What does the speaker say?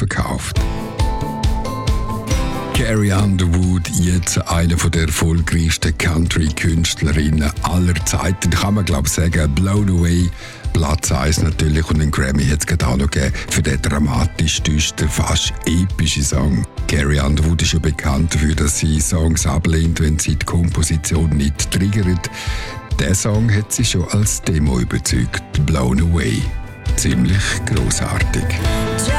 verkauft. Carrie Underwood, jetzt eine der erfolgreichsten Country-Künstlerinnen aller Zeiten. Kann man glaube ich sagen, Blown Away, Platz 1 natürlich, und den Grammy hat es gerade auch noch gegeben für den dramatisch düster, fast epischen Song. Carrie Underwood ist ja bekannt dafür, dass sie Songs ablehnt, wenn sie die Komposition nicht triggert. Der Song hat sie schon als Demo überzeugt, Blown Away. Ziemlich grossartig.